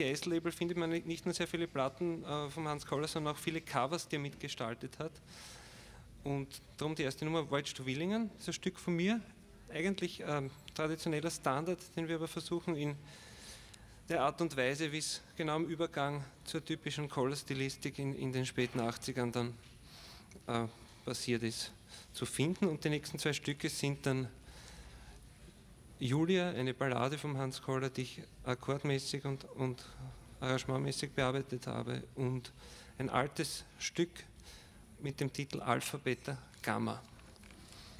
S-Label findet man nicht nur sehr viele Platten von Hans Koller, sondern auch viele Covers, die er mitgestaltet hat. Und darum die erste Nummer, Voyage to Willingen, ist ein Stück von mir. Eigentlich traditioneller Standard, den wir aber versuchen in der Art und Weise, wie es genau im Übergang zur typischen Koller-Stilistik in den späten 80ern dann passiert ist, zu finden. Und die nächsten zwei Stücke sind dann Julia, eine Ballade von Hans Koller, die ich akkordmäßig und arrangementmäßig bearbeitet habe, und ein altes Stück mit dem Titel Alpha, Beta, Gamma.